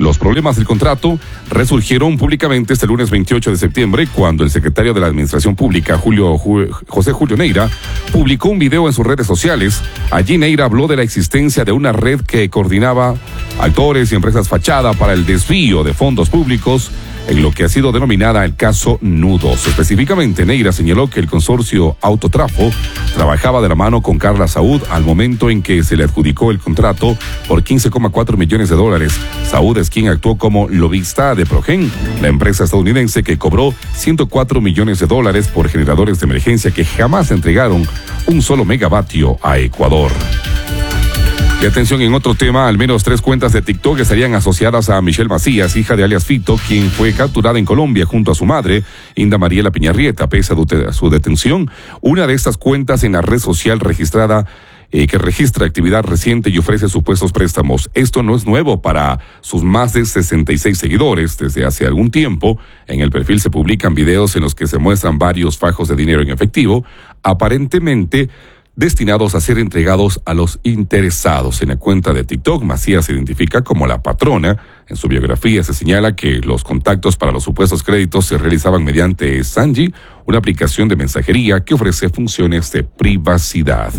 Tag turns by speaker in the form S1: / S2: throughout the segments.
S1: Los problemas del contrato resurgieron públicamente este lunes 28 de septiembre cuando el secretario de la Administración Pública, José Julio Neira, publicó un video en sus redes sociales. Allí Neira habló de la existencia de una red que coordinaba actores y empresas fachada para el desvío de fondos públicos en lo que ha sido denominada el caso Nudos. Específicamente, Neira señaló que el consorcio Autotrafo trabajaba de la mano con Carla Saúd al momento en que se le adjudicó el contrato por $15,4 millones. Saúd es quien actuó como lobista de Progen, la empresa estadounidense que cobró $104 millones por generadores de emergencia que jamás entregaron un solo megavatio a Ecuador. Y atención, en otro tema, al menos 3 cuentas de TikTok estarían asociadas a Michelle Macías, hija de alias Fito, quien fue capturada en Colombia junto a su madre, Inda Mariela Piñarrieta. Pese a su detención, una de estas cuentas en la red social registrada que registra actividad reciente y ofrece supuestos préstamos. Esto no es nuevo para sus más de 66 seguidores. Desde hace algún tiempo, en el perfil se publican videos en los que se muestran varios fajos de dinero en efectivo, aparentemente destinados a ser entregados a los interesados. En la cuenta de TikTok, Macías se identifica como la patrona. En su biografía se señala que los contactos para los supuestos créditos se realizaban mediante Sanji, una aplicación de mensajería que ofrece funciones de privacidad.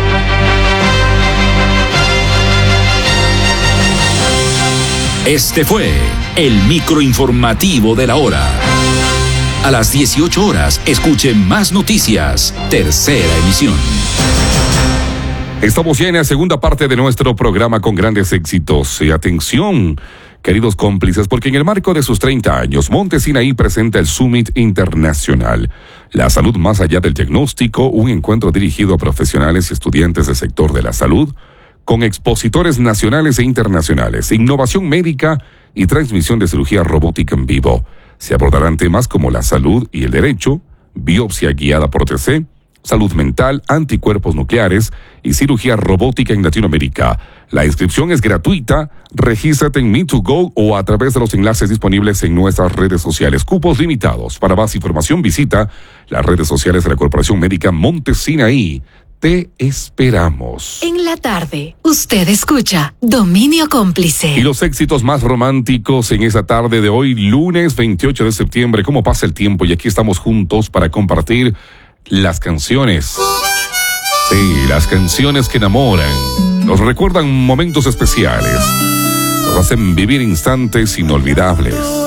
S2: Este fue el microinformativo de la hora. A las 18 horas, escuche más noticias. Tercera emisión.
S1: Estamos ya en la segunda parte de nuestro programa con grandes éxitos. Y atención, queridos cómplices, porque en el marco de sus 30 años, Monte Sinaí presenta el Summit Internacional. La salud más allá del diagnóstico, un encuentro dirigido a profesionales y estudiantes del sector de la salud, con expositores nacionales e internacionales, innovación médica y transmisión de cirugía robótica en vivo. Se abordarán temas como la salud y el derecho, biopsia guiada por TC, salud mental, anticuerpos nucleares y cirugía robótica en Latinoamérica. La inscripción es gratuita. Regístrate en Me2Go o a través de los enlaces disponibles en nuestras redes sociales. Cupos limitados. Para más información visita las redes sociales de la Corporación Médica Monte Sinaí. Te esperamos.
S3: En la tarde, usted escucha Dominio Cómplice.
S1: Y los éxitos más románticos en esa tarde de hoy, lunes 28 de septiembre. ¿Cómo pasa el tiempo? Y aquí estamos juntos para compartir las canciones. Sí, las canciones que enamoran. Nos recuerdan momentos especiales. Nos hacen vivir instantes inolvidables.